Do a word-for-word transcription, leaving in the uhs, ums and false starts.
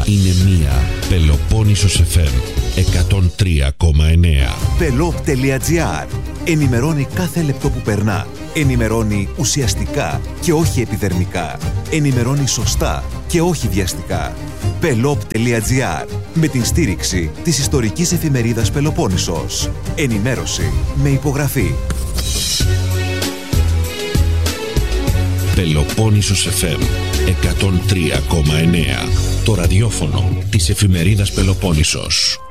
Είναι μία Πελοπόννησος εφ εμ εκατόν τρία κόμμα εννέα. Πελόπ τελεία τζι άρ. Ενημερώνει κάθε λεπτό που περνά. Ενημερώνει ουσιαστικά και όχι επιδερμικά. Ενημερώνει σωστά και όχι βιαστικά. Πελόπ τελεία τζι άρ. Με την στήριξη της ιστορικής εφημερίδας Πελοπόννησος. Ενημέρωση με υπογραφή. Πελοπόννησος εφ εμ εκατόν τρία κόμμα εννέα. Το ραδιόφωνο της εφημερίδας Πελοπόννησος.